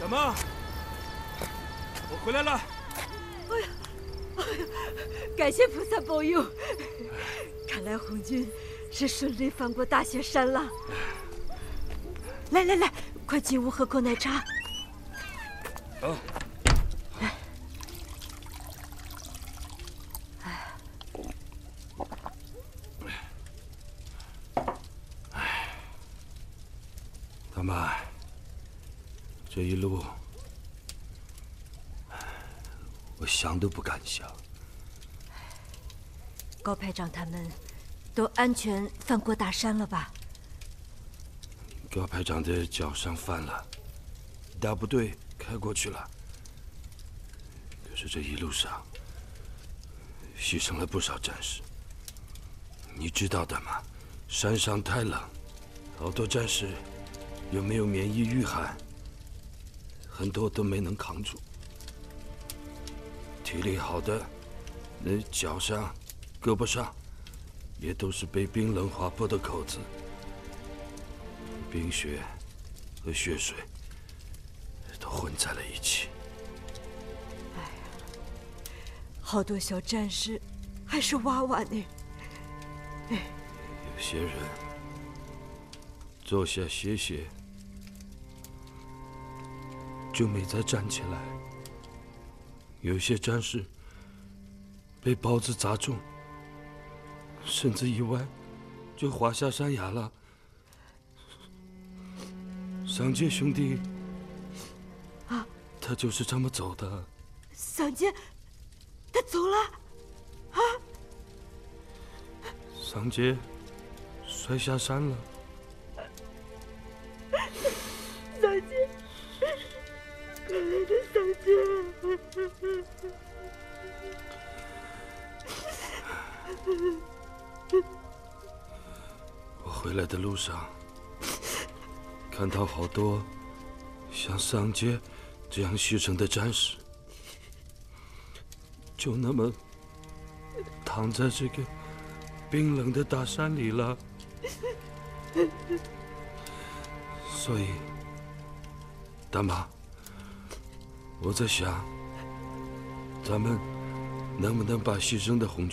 大妈，我回来了。 哎呀，感谢菩萨保佑，看来红军是顺利翻过大雪山了。来来来，快进屋喝口奶茶。 好。大妈，这一路我想都不敢想。 高排长他们都安全翻过大山了吧？ 高排长的脚上翻了，大部队开过去了。可是这一路上牺牲了不少战士，你知道的嘛，山上太冷，好多战士又没有免疫御寒，很多都没能扛住。体力好的，那脚上、胳膊上也都是被冰冷划破的口子，冰雪和血水都混在了一起。 哎呀，好多小战士还是娃娃呢。哎， 有些人坐下歇歇，就没再站起来。有些战士被包子砸中，身子一歪，就滑下山崖了。桑杰兄弟， 啊， 他就是这么走的。 桑杰，他走了，啊！ 桑杰摔下山了。 桑杰，可怜的桑杰。 我回来的路上，看到好多像桑杰这样牺牲的战士，就那么躺在这个冰冷的大山里了。所以，大妈，我在想，咱们能不能把牺牲的红军